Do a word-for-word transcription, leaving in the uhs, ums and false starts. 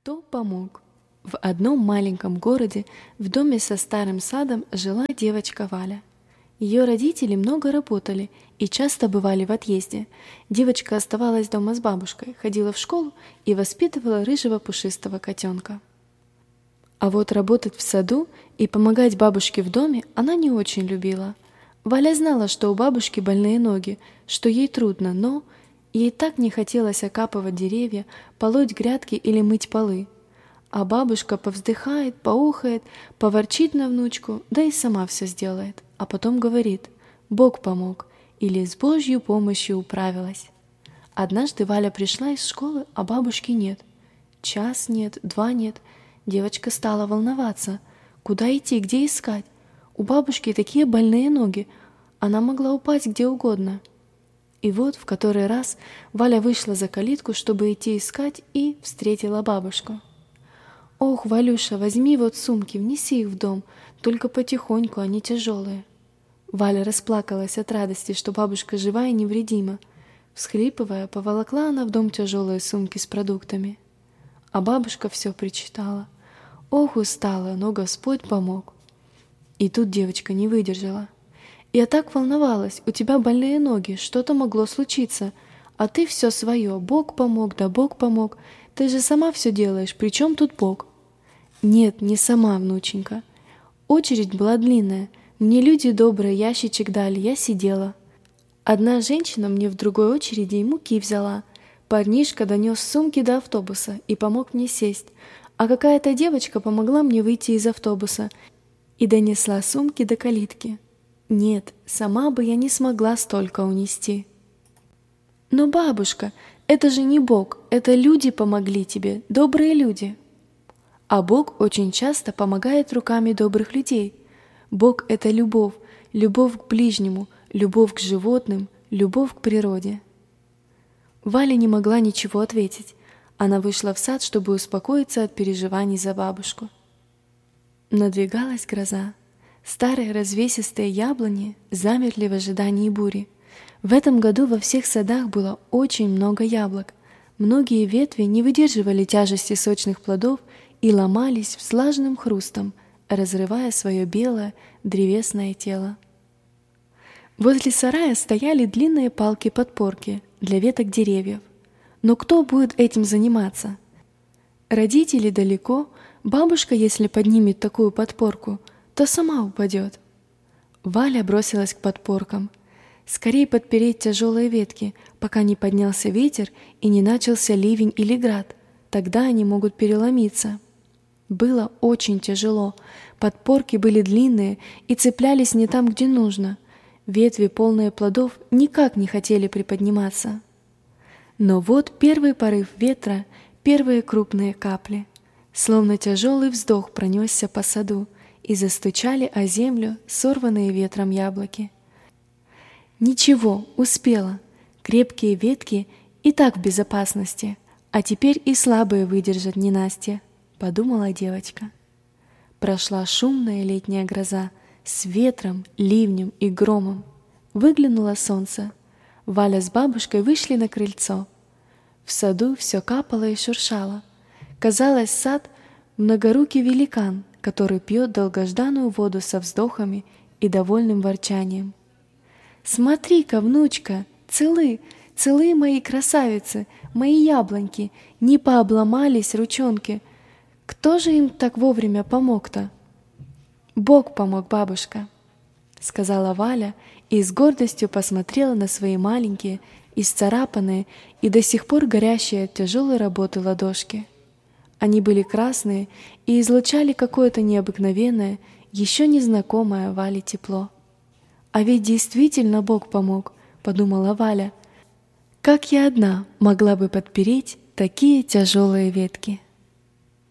Кто помог? В одном маленьком городе в доме со старым садом жила девочка Валя. Ее родители много работали и часто бывали в отъезде. Девочка оставалась дома с бабушкой, ходила в школу и воспитывала рыжего пушистого котенка. А вот работать в саду и помогать бабушке в доме она не очень любила. Валя знала, что у бабушки больные ноги, что ей трудно, но ей так не хотелось окапывать деревья, полоть грядки или мыть полы. А бабушка повздыхает, поухает, поворчит на внучку, да и сама все сделает. А потом говорит: «Бог помог» или «с Божьей помощью управилась». Однажды Валя пришла из школы, а бабушки нет. Час нет, два нет. Девочка стала волноваться. Куда идти, где искать? У бабушки такие больные ноги. Она могла упасть где угодно. И вот в который раз Валя вышла за калитку, чтобы идти искать, и встретила бабушку. «Ох, Валюша, возьми вот сумки, внеси их в дом, только потихоньку, они тяжелые». Валя расплакалась от радости, что бабушка жива и невредима. Всхлипывая, поволокла она в дом тяжелые сумки с продуктами. А бабушка все причитала: «Ох, устала, но Господь помог». И тут девочка не выдержала. «Я так волновалась, у тебя больные ноги, что-то могло случиться, а ты все свое, Бог помог, да Бог помог. Ты же сама все делаешь, при чем тут Бог?» «Нет, не сама, внученька. Очередь была длинная, мне люди добрые ящичек дали, я сидела. Одна женщина мне в другой очереди муки взяла, парнишка донес сумки до автобуса и помог мне сесть, а какая-то девочка помогла мне выйти из автобуса и донесла сумки до калитки. Нет, сама бы я не смогла столько унести». «Но, бабушка, это же не Бог, это люди помогли тебе, добрые люди». А Бог очень часто помогает руками добрых людей. Бог — это любовь, любовь к ближнему, любовь к животным, любовь к природе. Валя не могла ничего ответить. Она вышла в сад, чтобы успокоиться от переживаний за бабушку. Надвигалась гроза. Старые развесистые яблони замерли в ожидании бури. В этом году во всех садах было очень много яблок. Многие ветви не выдерживали тяжести сочных плодов и ломались с влажным хрустом, разрывая свое белое древесное тело. Возле сарая стояли длинные палки-подпорки для веток деревьев. Но кто будет этим заниматься? Родители далеко, бабушка, если поднимет такую подпорку, то сама упадет. Валя бросилась к подпоркам. Скорей подпереть тяжелые ветки, пока не поднялся ветер и не начался ливень или град. Тогда они могут переломиться. Было очень тяжело. Подпорки были длинные и цеплялись не там, где нужно. Ветви, полные плодов, никак не хотели приподниматься. Но вот первый порыв ветра, первые крупные капли. Словно тяжелый вздох пронесся по саду, и застучали о землю сорванные ветром яблоки. Ничего, успела. Крепкие ветки и так в безопасности, а теперь и слабые выдержат ненастье, подумала девочка. Прошла шумная летняя гроза с ветром, ливнем и громом. Выглянуло солнце. Валя с бабушкой вышли на крыльцо. В саду все капало и шуршало. Казалось, сад — многорукий великан, который пьет долгожданную воду со вздохами и довольным ворчанием. «Смотри-ка, внучка, целы, целы мои красавицы, мои яблоньки, не пообломались ручонки. Кто же им так вовремя помог-то?» «Бог помог, бабушка», — сказала Валя и с гордостью посмотрела на свои маленькие, исцарапанные и до сих пор горящие от тяжелой работы ладошки. Они были красные и излучали какое-то необыкновенное, еще незнакомое Вале тепло. «А ведь действительно Бог помог», — подумала Валя. «Как я одна могла бы подпереть такие тяжелые ветки?»